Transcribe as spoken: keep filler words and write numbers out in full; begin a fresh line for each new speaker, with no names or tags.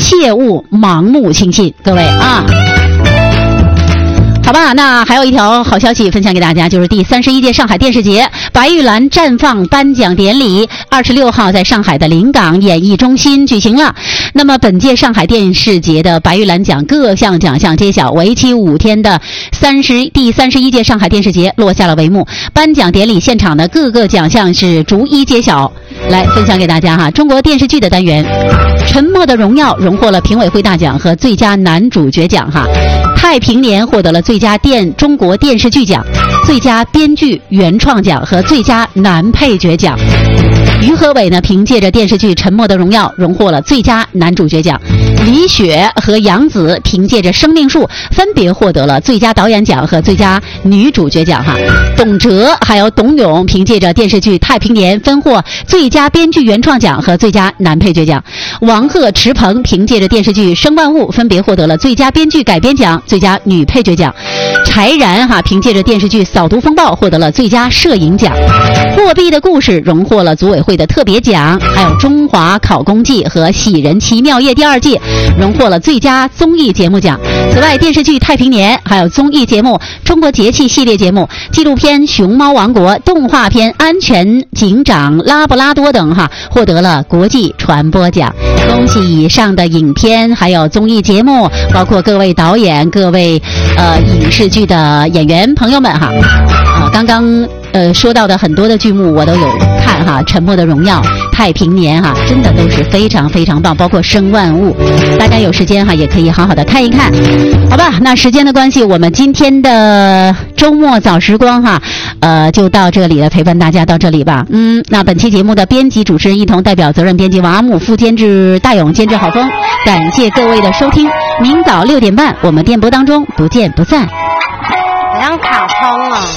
切勿盲目轻信，各位啊。好吧，那还有一条好消息分享给大家，就是第三十一届上海电视节白玉兰绽放颁奖典礼二十六号在上海的临港演艺中心举行了。那么本届上海电视节的白玉兰奖各项奖项揭晓，为期五天的三十第三十一届上海电视节落下了帷幕。颁奖典礼现场的各个奖项是逐一揭晓，来分享给大家哈。中国电视剧的单元，《沉默的荣耀》荣获了评委会大奖和最佳男主角奖哈。太平年获得了最佳电中国电视剧奖、最佳编剧原创奖和最佳男配角奖。于和伟呢，凭借着电视剧《沉默的荣耀》荣获了最佳男主角奖。李雪和杨紫凭借着《生命树》分别获得了最佳导演奖和最佳女主角奖哈。董哲还有董永凭借着电视剧《太平年》分获最佳编剧原创奖和最佳男配角奖。王鹤、池鹏凭借着电视剧《生万物》分别获得了最佳编剧改编奖、最佳女配角奖。柴然哈凭借着电视剧《扫毒风暴》获得了最佳摄影奖。货币的故事荣获了组委会的特别奖，还有《中华考公记》和《喜人奇妙夜》第二季荣获了最佳综艺节目奖。此外，电视剧《太平年》还有综艺节目《中国节气》系列节目、纪录片《熊猫王国》、动画片《安全警长拉布拉多》等哈获得了国际传播奖。恭喜以上的影片还有综艺节目，包括各位导演、各位呃影视剧的演员朋友们哈。啊，刚刚呃说到的很多的剧目我都有看哈，《沉默的荣耀》、《太平年》哈，真的都是非常非常棒，包括《生万物》，大家有时间哈也可以好好的看一看，好吧？那时间的关系，我们今天的周末早时光哈，呃，就到这里了，陪伴大家到这里吧。嗯，那本期节目的编辑、主持人一同代表责任编辑王阿木、副监制大勇、监制郝峰，感谢各位的收听。明早六点半，我们电波当中不见不散。
好像卡通哦。